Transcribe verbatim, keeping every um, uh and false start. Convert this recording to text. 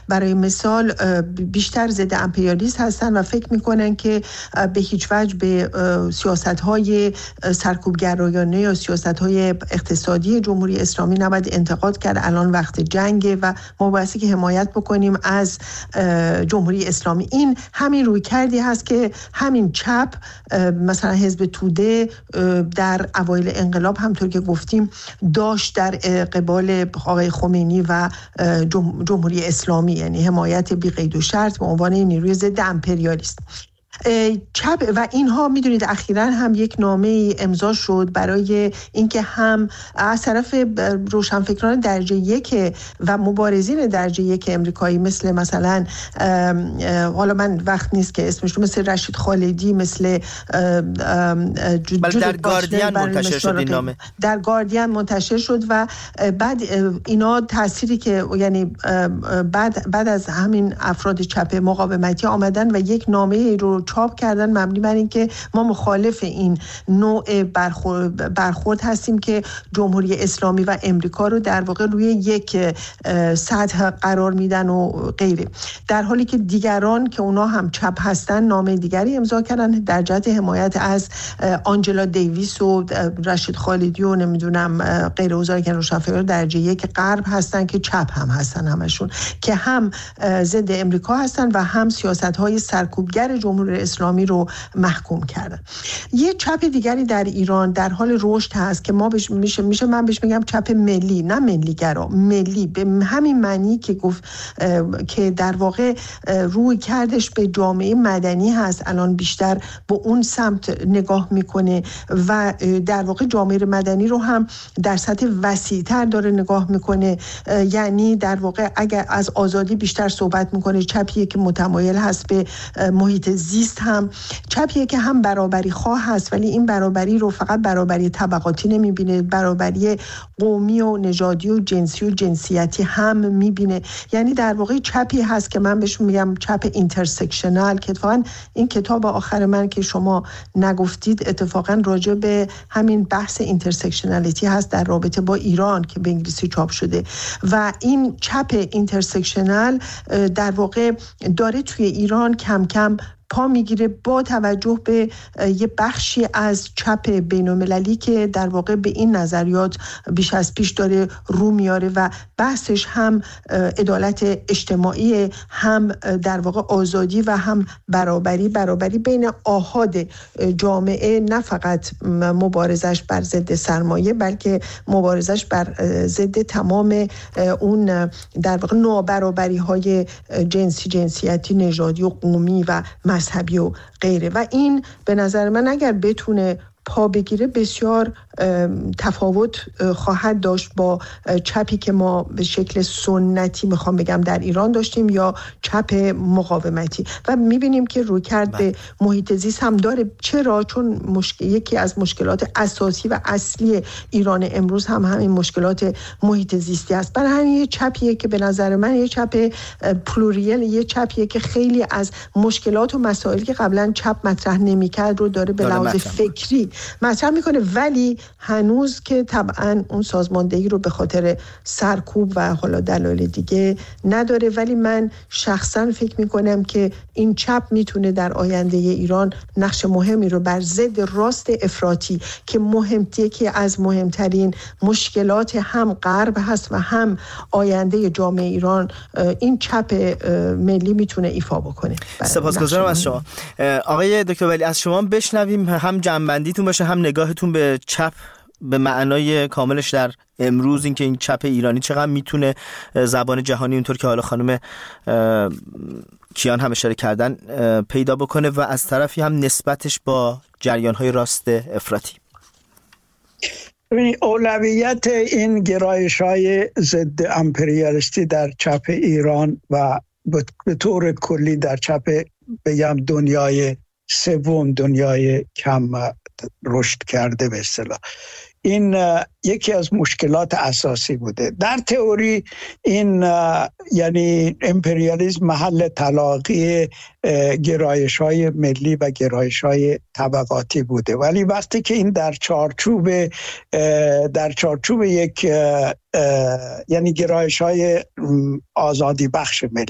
برای مثال بیشتر ضد امپریالیست هستن و فکر میکنن که به هیچ وجه به سیاست‌های سرکوبگرایانه یا سیاست‌های اقتصادی جمهوری اسلامی نباید انتقاد کرد. الان وقت جنگه و ما بایستی که حمایت بکنیم از جمهوری اسلامی. این همین روی کردی هست که همین چپ مثلا حزب توده در اوایل انقلاب همطور که گفتیم داشت در قبال آقای خمینی و جمهوری اسلامی، یعنی حمایت بی قید و شرط به عنوان نیروی ضد امپریالیست. چپ و اینها میدونید اخیراً هم یک نامه امضا شد برای اینکه هم از طرف روشنفکران درجه یک و مبارزین درجه یک امریکایی مثل مثلا حالا من وقت نیست که اسمش رو مثل رشید خالدی، مثل در گاردین منتشر شد این نامه، در گاردین منتشر شد و بعد اینا تأثیری که یعنی بعد بعد از همین افراد چپ مقاومتی آمدن و یک نامه رو چاپ کردن مبنی بر این که ما مخالف این نوع برخورد, برخورد هستیم که جمهوری اسلامی و امریکا رو در واقع روی یک سطح قرار میدن و غیره، در حالی که دیگران که اونا هم چپ هستن نامه دیگری امضا کردن در جهت حمایت از آنجلا دیویس و رشید خالدی و نمیدونم غیر وزرا که روشنفکران درجه یک غرب هستن که چپ هم هستن همشون، که هم ضد امریکا هستن و هم سیاست‌های سرکوبگر جمهوری اسلامی رو محکوم کردن. یه چپ دیگری در ایران در حال رشد هست که ما بش میشه میشه من بهش میگم چپ ملی، نه ملیگرا، ملی به همین معنی که گفت که در واقع روی کردش به جامعه مدنی هست، الان بیشتر به اون سمت نگاه میکنه و در واقع جامعه مدنی رو هم در سطح وسیع‌تر داره نگاه میکنه، یعنی در واقع اگر از آزادی بیشتر صحبت میکنه، چپیه که متمایل هست به محیط زیست، هم چپیه که هم برابری خواه هست ولی این برابری رو فقط برابری طبقاتی نمیبینه، برابری قومی و نژادی و جنسی و جنسیتی هم میبینه، یعنی در واقع چپی هست که من بهش میگم چپ اینترسکشنال، که اتفاقا این کتاب آخر من که شما نگفتید اتفاقا راجع به همین بحث اینترسکشنالیتی هست در رابطه با ایران که به انگلیسی چاپ شده و این چپ اینترسکشنال در واقع داره توی ایران کم کم پا میگیره با توجه به یه بخشی از چپ بین‌المللی که در واقع به این نظریات بیش از پیش داره رو میاره و بحثش هم عدالت اجتماعی، هم در واقع آزادی و هم برابری برابری بین آحاد جامعه، نه فقط مبارزش بر ضد سرمایه بلکه مبارزش بر ضد تمام اون در واقع نابرابری های جنسی، جنسیتی، نژادی و قومی و مذهبی و غیره. و این به نظر من اگر بتونه پا بگیره بسیار تفاوت خواهد داشت با چپی که ما به شکل سنتی میخوام بگم در ایران داشتیم یا چپ مقاومتی و میبینیم که رویکرد به محیط زیست هم داره. چرا؟ چون مشکل یکی از مشکلات اساسی و اصلی ایران امروز هم همین مشکلات محیط زیستی است. برای همین یه چپیه که به نظر من یه چپ پلوریل، یه چپیه که خیلی از مشکلات و مسائلی که قبلا چپ مطرح نمیکرد رو داره به لحاظ فکری مطرح میکنه، ولی هنوز که طبعا اون سازماندهی رو به خاطر سرکوب و حالا دلایل دیگه نداره. ولی من شخصا فکر میکنم که این چپ میتونه در آینده ایران نقش مهمی رو بر ضد راست افراطی که مهمتیه که از مهمترین مشکلات هم غرب هست و هم آینده جامعه ایران، این چپ ملی میتونه ایفا بکنه. سپاسگزارم از شما آقای دکتر ولی. از شما بشنویم هم جنبندیتون باشه هم نگاهتون به چپ به معنای کاملش در امروز، اینکه این چپ ایرانی چقدر میتونه زبان جهانی اونطور که حالا خانم کیان هم اشاره کردن پیدا بکنه و از طرفی هم نسبتش با جریان‌های راست افراطی. اولویت این گرایش‌های ضد امپریالیستی در چپ ایران و به طور کلی در چپ بگم دنیای سوم، دنیای کم رشد کرده به اصطلاح، این یکی از مشکلات اساسی بوده. در تئوری این یعنی امپریالیسم محل تلاقی گرایش‌های ملی و گرایش‌های طبقاتی بوده، ولی وقتی که این در چارچوب در چارچوب یک یعنی گرایش‌های آزادی بخش